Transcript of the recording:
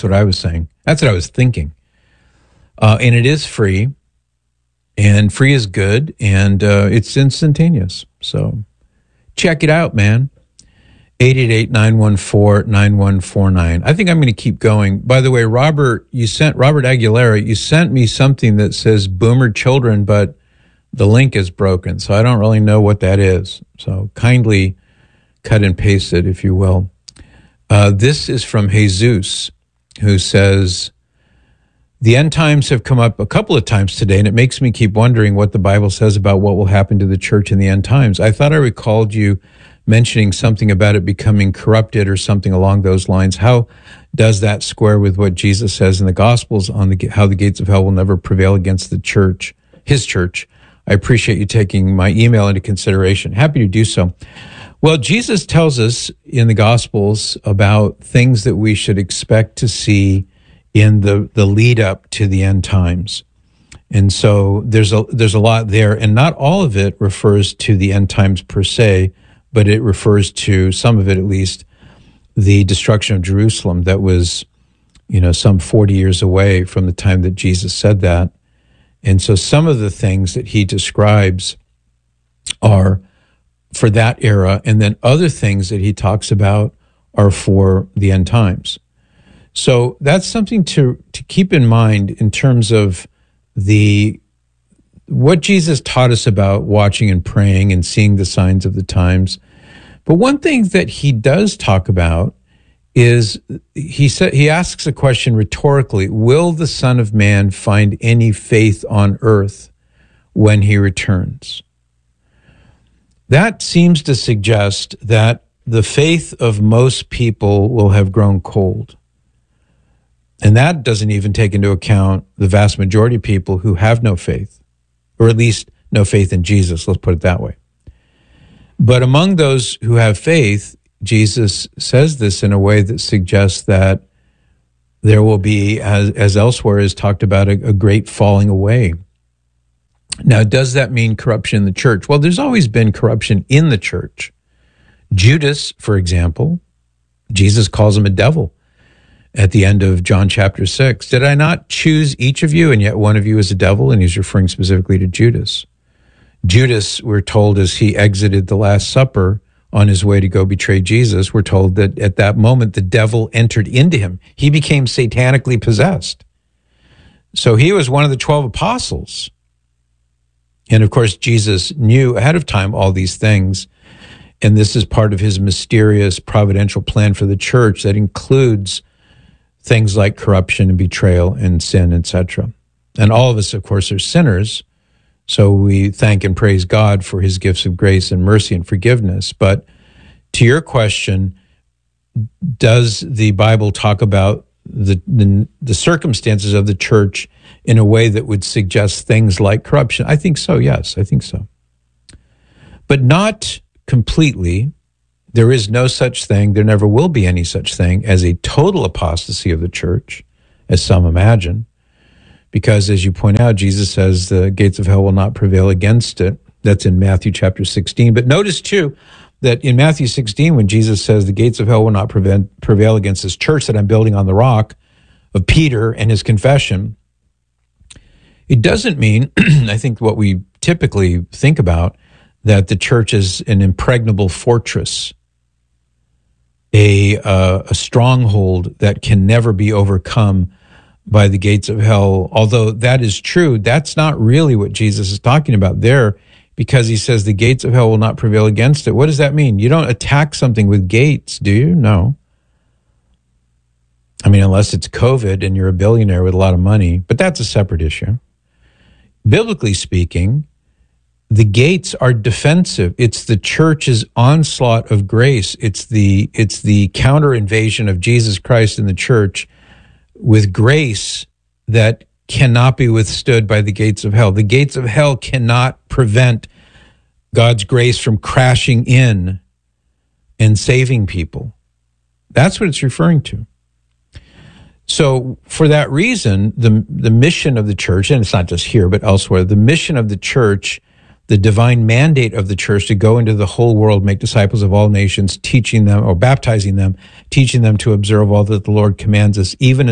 That's what I was saying. That's what I was thinking. And it is free, and free is good, and it's instantaneous. So check it out, man. 888-914-9149. I think I'm going to keep going. By the way, Robert Aguilera, you sent me something that says Boomer Children, but the link is broken, so I don't really know what that is. So kindly cut and paste it, if you will. This is from Jesus, who says, the end times have come up a couple of times today, and it makes me keep wondering what the Bible says about what will happen to the church in the end times. I thought I recalled you mentioning something about it becoming corrupted or something along those lines. How does that square with what Jesus says in the Gospels on how the gates of hell will never prevail against the church, his church? I appreciate you taking my email into consideration. Happy to do so. Well, Jesus tells us in the Gospels about things that we should expect to see in the lead up to the end times. And so there's a lot there, and not all of it refers to the end times per se, but it refers to, some of it at least, the destruction of Jerusalem that was, some 40 years away from the time that Jesus said that. And so some of the things that he describes are for that era, and then other things that he talks about are for the end times. So that's something to keep in mind in terms of what Jesus taught us about watching and praying and seeing the signs of the times. But one thing that he does talk about is he asks a question rhetorically: will the Son of Man find any faith on earth when he returns? That seems to suggest that the faith of most people will have grown cold. And that doesn't even take into account the vast majority of people who have no faith, or at least no faith in Jesus, let's put it that way. But among those who have faith, Jesus says this in a way that suggests that there will be, as elsewhere is talked about, a great falling away. Now, does that mean corruption in the church? Well, there's always been corruption in the church. Judas, for example, Jesus calls him a devil at the end of John chapter 6. Did I not choose each of you, and yet one of you is a devil? And he's referring specifically to Judas. Judas, we're told, as he exited the Last Supper on his way to go betray Jesus, we're told that at that moment the devil entered into him. He became satanically possessed. So he was one of the 12 apostles. And of course, Jesus knew ahead of time all these things. And this is part of his mysterious providential plan for the church that includes things like corruption and betrayal and sin, etc. And all of us, of course, are sinners. So we thank and praise God for his gifts of grace and mercy and forgiveness. But to your question, does the Bible talk about the circumstances of the church in a way that would suggest things like corruption? I think so, yes, I think so. But not completely. There is no such thing, there never will be any such thing as a total apostasy of the church, as some imagine. Because as you point out, Jesus says the gates of hell will not prevail against it. That's in Matthew chapter 16. But notice too, that in Matthew 16, when Jesus says the gates of hell will not prevail against this church that I'm building on the rock of Peter and his confession, it doesn't mean, I think what we typically think about, that the church is an impregnable fortress, a stronghold that can never be overcome by the gates of hell. Although that is true, that's not really what Jesus is talking about there, because he says the gates of hell will not prevail against it. What does that mean? You don't attack something with gates, do you? No. I mean, unless it's COVID and you're a billionaire with a lot of money, but that's a separate issue. Biblically speaking, the gates are defensive. It's the church's onslaught of grace. It's the counter invasion of Jesus Christ in the church with grace that cannot be withstood by the gates of hell. The gates of hell cannot prevent God's grace from crashing in and saving people. That's what it's referring to. So for that reason, the mission of the church, and it's not just here, but elsewhere, the mission of the church, the divine mandate of the church to go into the whole world, make disciples of all nations, teaching them or baptizing them, teaching them to observe all that the Lord commands us, even